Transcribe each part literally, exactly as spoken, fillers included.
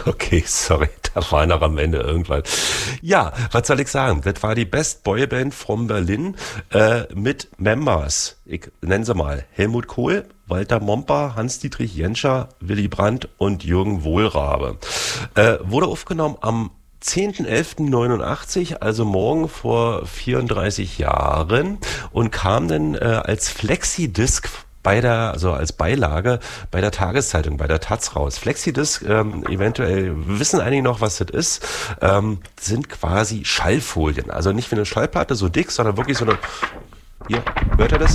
Okay, sorry, da war noch am Ende irgendwann. Ja, was soll ich sagen? Das war die Best Boyband from Berlin äh, mit Members. Ich nenne sie mal Helmut Kohl, Walter Momper, Hans-Dietrich Genscher, Willy Brandt und Jürgen Wohlrabe. Äh, wurde aufgenommen am zehnten elften neunundachtzig, also morgen vor vierunddreißig Jahren, und kam dann äh, als Flexidisc bei der, also als Beilage bei der Tageszeitung, bei der Taz raus. Flexidisc, ähm, eventuell wissen einige noch, was das ist, ähm, sind quasi Schallfolien. Also nicht wie eine Schallplatte, so dick, sondern wirklich so eine, hier, hört ihr das?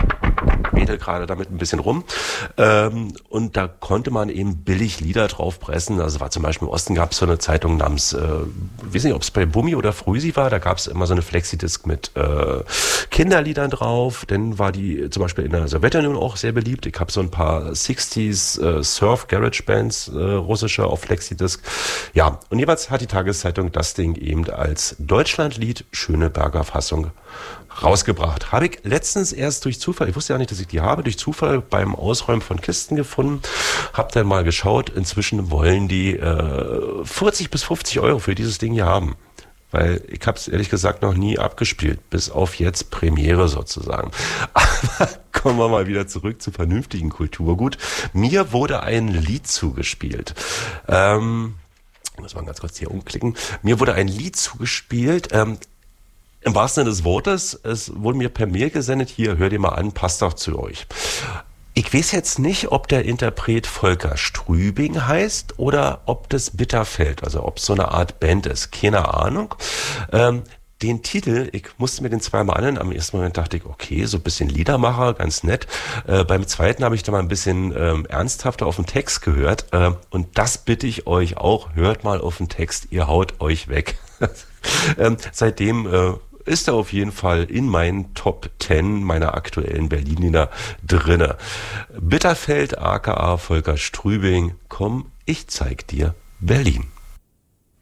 Wedel gerade damit ein bisschen rum. Ähm, und da konnte man eben billig Lieder drauf pressen. Also war zum Beispiel im Osten gab es so eine Zeitung namens, äh, ich weiß nicht, ob es bei Bummi oder Früsi war, da gab es immer so eine Flexidisc mit äh, Kinderliedern drauf. Dann war die zum Beispiel in der Sowjetunion auch sehr beliebt. Ich habe so ein paar sechziger äh, Surf Garage Bands, äh, russische auf Flexidisc. Ja, und jeweils hat die Tageszeitung das Ding eben als Deutschlandlied Schöneberger Fassung rausgebracht. Habe ich letztens erst durch Zufall, ich wusste ja nicht, dass ich die habe, durch Zufall beim Ausräumen von Kisten gefunden, habe dann mal geschaut, inzwischen wollen die äh, vierzig bis fünfzig Euro für dieses Ding hier haben. Weil ich habe es ehrlich gesagt noch nie abgespielt, bis auf jetzt Premiere sozusagen. Aber kommen wir mal wieder zurück zu vernünftigen Kulturgut. Mir wurde ein Lied zugespielt. Ähm, muss man ganz kurz hier umklicken. Mir wurde ein Lied zugespielt, ähm, im wahrsten Sinne des Wortes, es wurde mir per Mail gesendet, hier, hört ihr mal an, passt doch zu euch. Ich weiß jetzt nicht, ob der Interpret Volker Strübing heißt oder ob das Bitterfeld, also ob es so eine Art Band ist, keine Ahnung. Ähm, den Titel, ich musste mir den zweimal anhören, am ersten Moment dachte ich, okay, so ein bisschen Liedermacher, ganz nett. Äh, beim zweiten habe ich da mal ein bisschen ähm, ernsthafter auf den Text gehört, äh, und das bitte ich euch auch, hört mal auf den Text, ihr haut euch weg. ähm, seitdem äh, ist er auf jeden Fall in meinen Top zehn meiner aktuellen Berliner drinne. Bitterfeld, aka Volker Strübing, komm, ich zeig dir Berlin.